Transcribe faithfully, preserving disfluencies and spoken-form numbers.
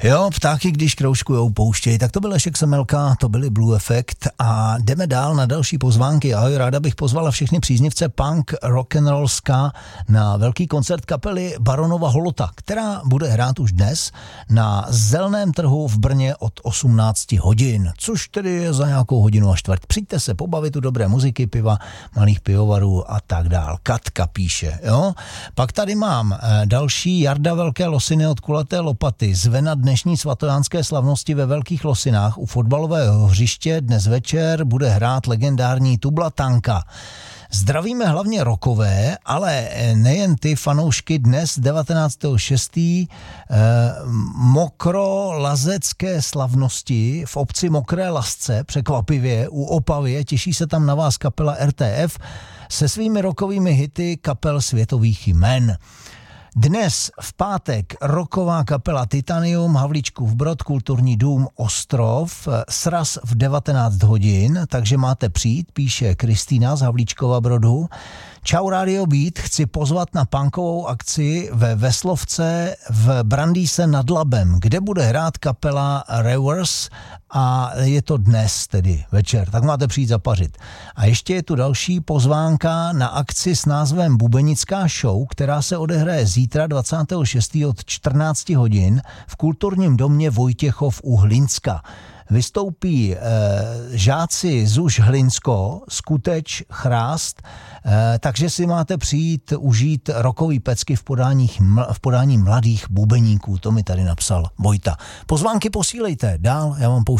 Jo, ptáky, když kroužkujou, pouštěj, tak to byl Lešek Semelka, to byly Blue Effect a jdeme dál na další pozvánky. Ahoj, ráda bych pozvala všechny příznivce punk, rock'n'roll, ska na velký koncert kapely Baronova Holota, která bude hrát už dnes na Zeleném trhu v Brně od osmnáct hodin, což tedy je za nějakou hodinu a čtvrt. Přijďte se pobavit u dobré muziky, piva, malých pivovarů a tak dál. Katka píše, jo. Pak tady mám další Jarda Velké Losiny od Kulaté lopaty, zve na dnešní svatojánské slavnosti ve Velkých Losinách u fotbalového hřiště dnes večer bude hrát legendární Tubla Tanka. Zdravíme hlavně rockové, ale nejen ty fanoušky dnes devatenáctého šestého Eh, mokrolazecké slavnosti v obci Mokré Lasce, překvapivě u Opavě, těší se tam na vás kapela R T F se svými rockovými hity kapel světových jmen. Dnes v pátek rocková kapela Titanium, Havlíčkův Brod, Kulturní dům Ostrov, sraz v devatenáct hodin, takže máte přijít, píše Kristýna z Havlíčkova Brodu. Čau Radio Beat, chci pozvat na punkovou akci ve Veslovce v Brandýse nad Labem, kde bude hrát kapela Reverse a je to dnes tedy večer, tak máte přijít zapařit. A ještě je tu další pozvánka na akci s názvem Bubenická show, která se odehraje zítra dvacátého šestého od čtrnáct hodin v kulturním domě Vojtěchov u Hlinska. Vystoupí e, žáci Zuš Hlinsko, Skuteč, Chrást, e, takže si máte přijít užít rockový pecky v podání, v podání mladých bubeníků. To mi tady napsal Vojta. Pozvánky posílejte dál, já vám pouštím